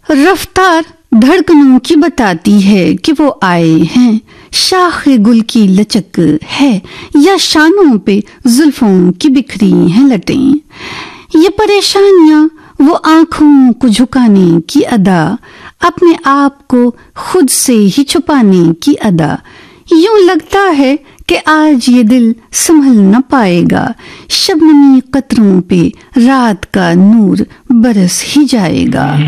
रफ्तार धड़कनों की बताती है कि वो आए हैं। शाख गुल की लचक है या शानों पे जुल्फों की बिखरी हैं लटें। ये परेशानियां वो आंखों को झुकाने की अदा, अपने आप को खुद से ही छुपाने की अदा। यूं लगता है कि आज ये दिल संभल न पाएगा, शबनमी कतरों पे रात का नूर बरस ही जाएगा।